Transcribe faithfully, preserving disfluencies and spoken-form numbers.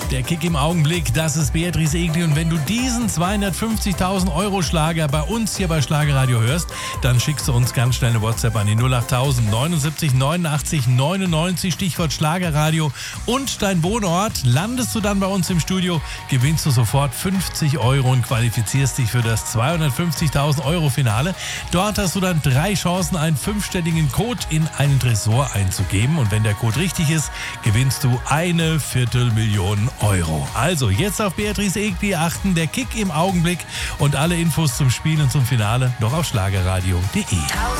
Der Kick im Augenblick, das ist Beatrice Egli. Und wenn du diesen zweihundertfünfzigtausend Euro Schlager bei uns hier bei Schlagerradio hörst, dann schickst du uns ganz schnell eine WhatsApp an die null achttausend neunundsiebzig neunundachtzig neunundneunzig, Stichwort Schlagerradio und dein Wohnort. Landest du dann bei uns im Studio, gewinnst du sofort fünfzig Euro und qualifizierst dich für das zweihundertfünfzigtausend Euro Finale. Dort hast du dann drei Chancen, einen fünfstelligen Code in einen Tresor einzugeben. Und wenn der Code richtig ist, gewinnst du eine Viertelmillion Euro. Also jetzt auf Beatrice Egli achten, der Kick im Augenblick und alle Infos zum Spiel und zum Finale noch auf schlagerradio punkt de.